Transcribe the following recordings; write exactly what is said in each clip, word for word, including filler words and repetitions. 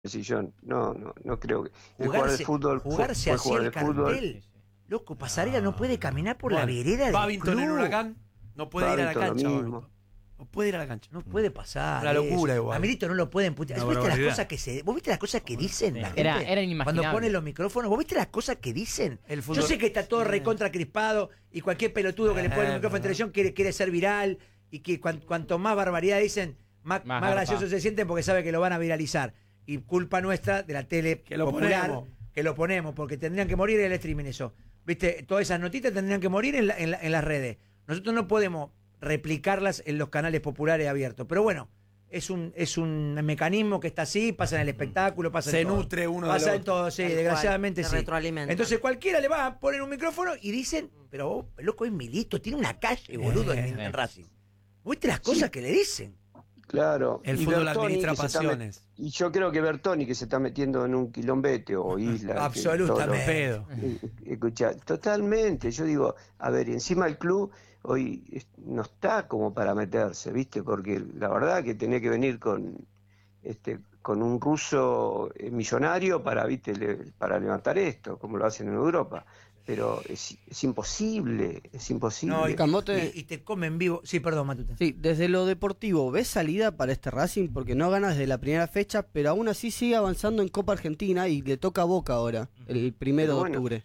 sillón. No, no, no creo que. El jugar jugarse, de fútbol, jugarse fue así jugar el de fútbol. cartel. Loco, Pasarela no puede caminar por Bueno, la vereda del Babington club. en Huracán no puede ir a la Babington lo cancha. mismo. Babington. No puede ir a la cancha. No puede pasar. Una locura eso. igual. A Milito no lo pueden putear. Una ¿Vos viste las barbaridad. cosas que se, ¿Vos viste las cosas que dicen la gente? Era- era inimaginable. Cuando ponen los micrófonos, ¿vos viste las cosas que dicen? El fútbol- Yo sé que está todo recontra crispado y cualquier pelotudo que le pone el Eh, micrófono en verdad. televisión quiere, quiere ser viral y que cuan- cuanto más barbaridad dicen, más, Más más garpa. gracioso se sienten porque sabe que lo van a viralizar. Y culpa nuestra de la tele Que lo popular ponemos. que lo ponemos, porque tendrían que morir en el streaming eso. ¿Viste? Todas esas notitas tendrían que morir en, la- en la- en las redes. Nosotros no podemos replicarlas en los canales populares abiertos. Pero bueno, es un es un mecanismo que está así, pasa en el espectáculo, pasa Se en todo. nutre uno de Pasa lo en todo, sí, Tal desgraciadamente cual, se sí. retroalimenta. Entonces cualquiera le va a poner un micrófono y dicen, pero vos, loco, es Milito, tiene una calle, boludo, en, en Racing. ¿Viste las cosas que le dicen? Claro. El y fútbol Bertoni, administra que se está met- pasiones. Y yo creo que Bertoni, que se está metiendo en un quilombete o isla. que Absolutamente. Pedo. todo lo- eh, Escucha, totalmente. Yo digo, a ver, y encima el club hoy es- no está como para meterse, ¿viste? Porque la verdad que tenés que venir con este con un ruso eh, millonario para, ¿viste? Le- para levantar esto, como lo hacen en Europa. Pero es, es imposible, es imposible. No, y, Camote. y- y te comen vivo. Sí, perdón, Matute. Sí, desde lo deportivo, ¿ves salida para este Racing? Porque no gana desde la primera fecha, pero aún así sigue avanzando en Copa Argentina y le toca a Boca ahora, el primero Pero de bueno. octubre.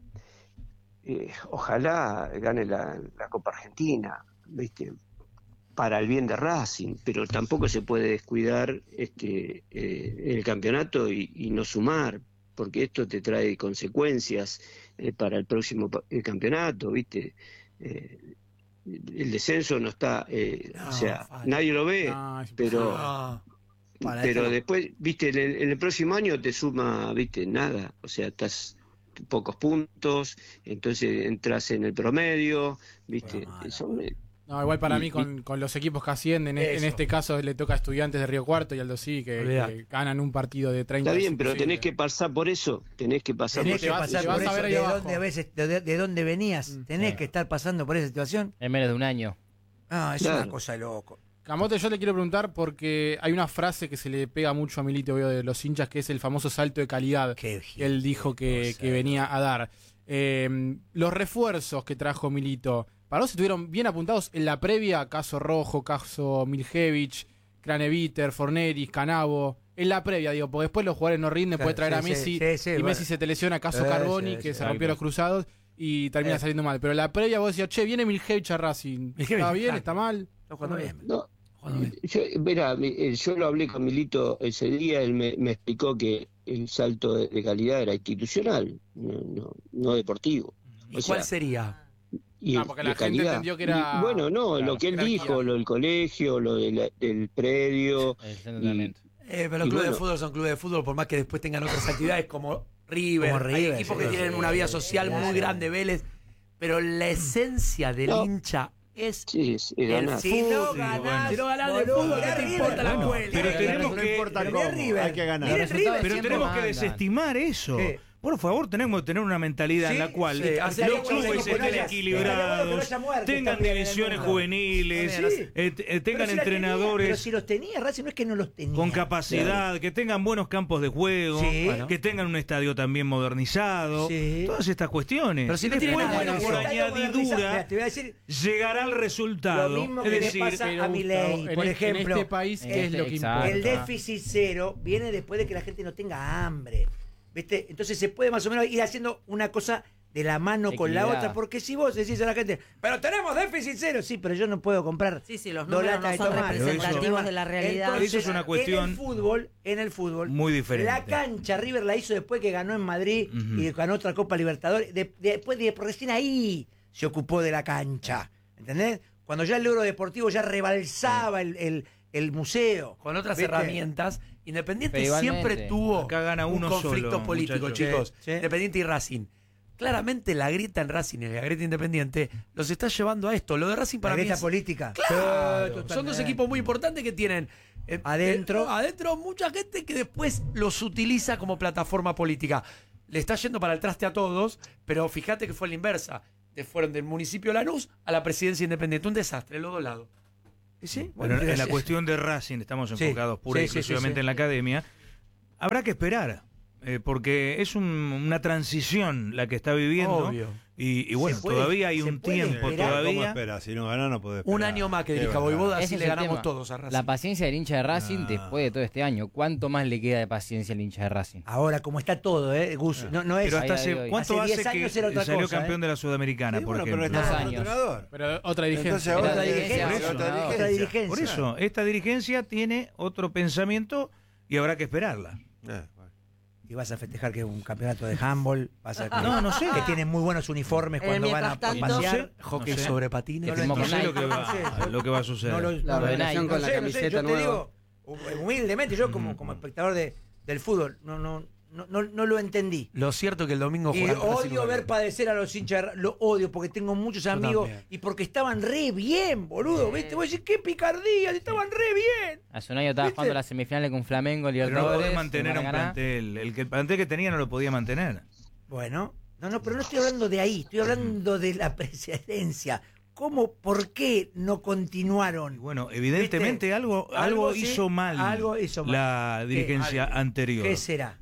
Eh, ojalá gane la, la Copa Argentina, ¿viste? Para el bien de Racing, pero tampoco se puede descuidar este eh, el campeonato y, y no sumar, porque esto te trae consecuencias eh, para el próximo pa- el campeonato, ¿viste? Eh, el descenso no está, eh, No, o sea, falta. nadie lo ve, No, es pero No. Para pero esto- después, viste, en el, en el próximo año te suma, viste, nada, o sea, estás pocos puntos, entonces entras en el promedio, viste, Bueno, mala. son, eh, No, igual para Y- mí con, con los equipos que ascienden, en, en Eso. este caso le toca a Estudiantes de Río Cuarto y Aldo Sí, que, Olvidate. que ganan un partido de treinta. está bien, es pero imposible. tenés que pasar por eso, tenés que pasar Tenés por que te vas- pasar te por vas a eso, ver ahí de abajo. dónde, ves- de, de dónde venías. Tenés que estar pasando por esa situación. En menos de un año. Ah, es Claro. una cosa de loco. Camote, yo le quiero preguntar porque hay una frase que se le pega mucho a Milito, veo, de los hinchas, que es el famoso salto de calidad Qué que él dijo que, cosa, que venía a dar. Eh, los refuerzos que trajo Milito, ¿para vos estuvieron bien apuntados en la previa? Caso Rojo, caso Miljevich, Craneviter, Forneris, Canavo. En la previa, digo, porque después los jugadores no rinden, Claro, puede traer sí, a sí, Messi sí, sí, y bueno. Messi se te lesiona, caso Sí, Carboni, sí, que sí. se rompió los cruzados y termina Eh. saliendo mal. Pero en la previa vos decías, che, viene Miljevich a Racing. Miljevich, ¿Está bien? ah. ¿Está mal? Está jugando bien. No, Jugando bien. yo, mira, mi- eh, yo lo hablé con Milito ese día, él me, me explicó que el salto de, de calidad era institucional, no, no, no deportivo. ¿Y O sea, cuál sería? y Ah, el- porque de la gente calidad. entendió que era- Y, bueno, no, claro, lo que él jerarquía. dijo, lo del colegio, lo de la- del predio. El centro de entrenamiento. Eh, pero los Y clubes bueno. de fútbol son clubes de fútbol, por más que después tengan otras actividades como River. Como River, Hay equipos sí, que tienen sí, una vida sí, social claro. muy grande, Vélez. Pero la esencia del No. hincha es Sí, es, es el ganar. Si no fútbol. ganás, Si no ganás de boludo, fútbol, ¿qué mirá te River. importa la Bueno, escuela? Eh, Pero tenemos no que, importa Pero cómo, mirá River. hay que ganar. Mirá Los resultados River. pero siempre tenemos que mandan. desestimar eso. Sí. Por favor, tenemos que tener una mentalidad Sí, en la cual sí, los hacia clubes allá, bueno, estén que haya- equilibrados, que haya muerte tengan también en el divisiones mundo. juveniles, Sí. eh, eh, tengan Pero si la tenía, entrenadores pero si los tenía, Racing no es que no los tenía. con capacidad, que tengan buenos campos de juego, Sí. bueno, que tengan un estadio también modernizado, Sí. todas estas cuestiones. Pero si no Después, tienen bueno, nada por de eso. añadidura, Mirá, te voy a decir llegará el resultado. lo mismo Es que le decir, pasa Pero, a Gustavo, Milei, en por este- en ejemplo. este país, ¿qué es lo que Exacto. importa? El déficit cero viene después de que la gente no tenga hambre. ¿Viste? Entonces se puede más o menos ir haciendo una cosa de la mano con la Equilibrada. otra, porque si vos decís a la gente, pero tenemos déficit cero, sí, pero yo no puedo comprar Sí, sí, los dos números latas no de son tomate. representativos eso- de la realidad. Entonces, Eso es una cuestión en el fútbol, en el fútbol, muy diferente. la cancha River la hizo después que ganó en Madrid Ujú. y ganó otra Copa Libertadores, de- después de recién ahí se ocupó de la cancha, ¿entendés? Cuando ya el logro deportivo ya rebalsaba el, el, el museo. Con otras ¿Viste? herramientas. Independiente Pero igualmente. siempre tuvo Acá gana un uno conflicto solo, político, muchachos. chicos. Sí, sí. Independiente y Racing. Claramente la grieta en Racing y la grieta Independiente los está llevando a esto. Lo de Racing para La mí grieta es- política. Claro, Sí, son dos totalmente. equipos muy importantes que tienen eh, Adentro. eh, adentro mucha gente que después los utiliza como plataforma política. Le está yendo para el traste a todos, pero fíjate que fue la inversa. De- fueron del municipio de Lanús a la presidencia independiente. Un desastre, los dos lados. Sí, Bueno, en la gracias. cuestión de Racing, estamos Sí, enfocados pura y sí, sí, exclusivamente sí, sí. en la academia. habrá que esperar, eh, porque es un- una transición la que está viviendo. Obvio. Y, y bueno, Se puede- todavía hay se un puede tiempo esperar. ¿Cómo todavía. espera? Si no gana, no puede esperar. Un año más que Qué dirija verdad. Voivoda, Ese así es le el ganamos tema. todos a Racing. La paciencia del hincha de Racing Ah. después de todo este año. ¿Cuánto más le queda de paciencia al hincha de Racing? Ahora, como está todo, ¿eh, Gus? No, no es. Pero hasta Ahí, ahí, hace, ahí. ¿cuánto Hace hace, diez que años era otra salió cosa, campeón ¿eh? de la Sudamericana, Sí, por bueno, pero ejemplo? está Dos otro años. entrenador. Pero otra dirigencia. Entonces ahora Otra dirigencia. Por eso, Otra otra Otra dirigencia. dirigencia. Por eso, esta dirigencia tiene otro pensamiento y habrá que esperarla. Eh, bueno. Y vas a festejar que es un campeonato de handball. Vas a que, No, no sé. Que tienen muy buenos uniformes Eh, cuando van a mientras tanto- No sé, pasear. Hockey no sé. sobre patines. No lo Firmó No con sé Nike. lo que va, No sé, lo que va a suceder. No lo- La no, relación no con la sé, no sé, camiseta yo te nueva. digo, humildemente, yo como, como espectador de, del fútbol, no, no, no, no, no lo entendí. Lo cierto es que el domingo Y juegan Racing odio nueve. ver padecer a los hinchas, de Ra- lo odio porque tengo muchos Yo amigos también. y porque estaban re bien, boludo, ¿viste? Vos decís, qué picardía, estaban re bien. Hace un año estaba ¿Viste? jugando las semifinales con Flamengo, Pero no Libertadores. podés mantener se un van a ganar. plantel. El, que, el plantel que tenía no lo podía mantener. Bueno, no, no, pero no estoy hablando de ahí, estoy hablando de la presidencia. ¿Cómo, por qué no Y continuaron? bueno, evidentemente ¿Viste? algo, algo, Algo sí, hizo mal algo hizo mal. la dirigencia ¿Qué? anterior. ¿Qué será?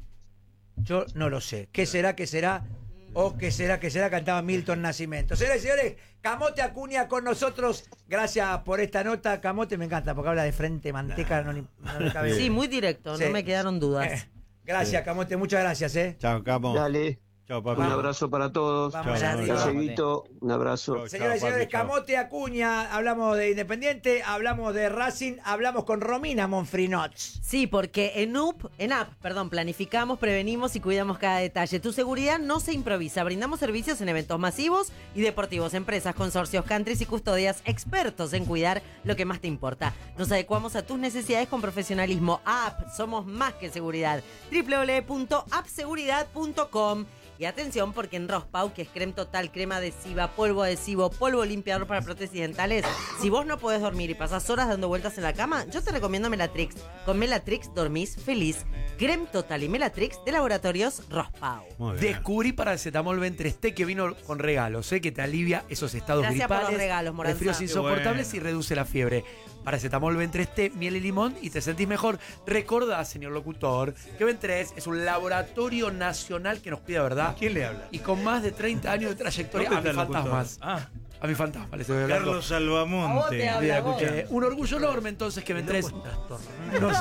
Yo no lo sé. ¿Qué será, qué será? ¿O qué será, qué será? Cantaba Milton Nacimiento. Señores y señores, Camote Acuña con nosotros. Gracias por esta nota. Camote me encanta porque habla de frente, manteca, no, le- no le cabe. Sí, muy directo, Sí. no me quedaron dudas. Eh, gracias, Camote, muchas gracias, ¿eh? Chao, Capo. Dale, Chao, papi. un abrazo para todos. Vamos Chao, arriba. chao. Galleguito, un abrazo. Chao. Señoras y señores, chao. Camote Acuña, hablamos de Independiente, hablamos de Racing, hablamos con Romina Monfrinots. Sí, porque en U P, en A P, perdón, planificamos, prevenimos y cuidamos cada detalle. Tu seguridad no se improvisa. Brindamos servicios en eventos masivos y deportivos, empresas, consorcios, countries y custodias, expertos en cuidar lo que más te importa. Nos adecuamos a tus necesidades con profesionalismo. A P, somos más que seguridad. doble u doble u doble u punto app seguridad punto com. Y atención, porque en Rospau, que es crema total, crema adhesiva, polvo adhesivo, polvo limpiador para prótesis dentales, si vos no podés dormir y pasás horas dando vueltas en la cama, yo te recomiendo Melatrix. Con Melatrix dormís feliz. Creme total y Melatrix de Laboratorios Rospau. Muy bien. Descubrí paracetamol B tres T que vino con regalos, ¿eh? Que te alivia esos estados Gracias por gripales, los regalos, Moranza. resfríos Qué insoportables bueno. y reduce la fiebre. Paracetamol B tres T, miel y limón y te sentís mejor. Recordá, señor locutor, que B tres es un laboratorio nacional que nos cuida, ¿verdad? ¿Quién le habla? Y con más de treinta años de trayectoria. A ¿Dónde mis está el locutor? fantasmas. Ah, A mis fantasmas, les estoy hablando. Carlos Salvamonte. te habla, Mira, vos. escucha. Eh, un orgullo enorme entonces que B tres nos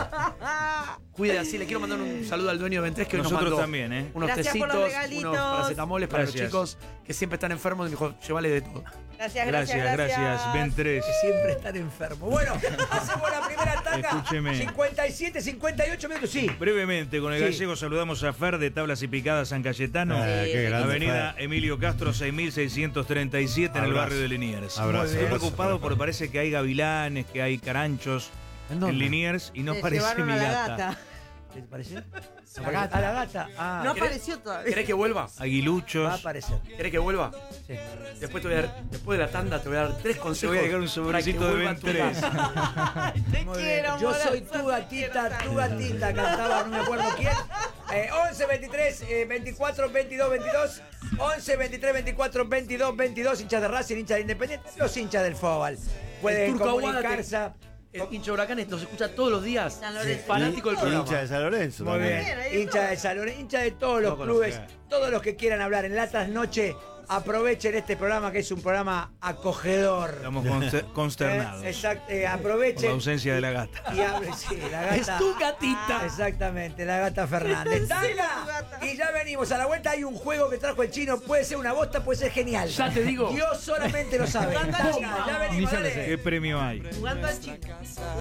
cuide así. Le quiero mandar un saludo al dueño de B tres que hoy nos Nosotros mandó también, ¿eh? unos Gracias por los tecitos, regalitos. unos paracetamoles para Gracias. los chicos que siempre están enfermos y me dijo, llévale de todo. Gracias, Gracias, gracias. Ben tres. Que siempre están enfermos. Bueno, hacemos la primera tanda. Escúcheme. cincuenta y siete, cincuenta y ocho minutos, sí. Brevemente, con el Sí. gallego saludamos a Fer de Tablas y Picadas San Cayetano. Ah, qué grande, Avenida Fer. Emilio Castro seis mil seiscientos treinta y siete en el Abrazo. barrio de Liniers. Abrazo, Estoy abrazo, preocupado abrazo. porque parece que hay gavilanes, que hay caranchos ¿En dónde? en Liniers y no Se parece llevaron mi a la gata. gata. ¿Qué te parece? La gata. A la gata. Ah, No ¿Querés? apareció todavía. ¿Querés que vuelva? va a Aguiluchos. aparecer. ¿Querés que vuelva? Sí. Después, te voy a dar, después de la tanda te voy a dar tres consejos. voy a dejar un para sobrecito que de vuelva a Ben tu tres. casa. Te Muy bien. quiero, Yo Moranza, soy tu te gatita, quiero tu gatita, cantaba, no me acuerdo quién. Eh, once, veintitrés, eh, veinticuatro, veintidós, veintidós. once, veintitrés, veinticuatro, veintidós, veintidós. Hinchas de Racing, hinchas de Independiente, los hinchas del fútbol. Pueden Turco Aguada comunicarse. El hincha Huracanes nos escucha todos los días. San Lorenzo. Fanático del Y programa. hincha de San Lorenzo. Muy también. bien. ahí Hincha de San Lorenzo, hincha de todos los No clubes, conozco. todos los que quieran hablar en la trasnoche, aprovechen este programa que es un programa acogedor. Estamos conster- consternados Eh, exact- eh, por la aprovechen ausencia de la gata. y hable, sí, la gata. Es tu gatita. Exactamente, la gata Fernández. ¡Tanga! Y ya venimos a la vuelta. Hay un juego que trajo el chino. Puede ser una bosta, puede ser genial. Ya te digo. Dios solamente lo sabe. Tanga, ya venimos, dale. ¿Qué premio hay? Jugando al chico.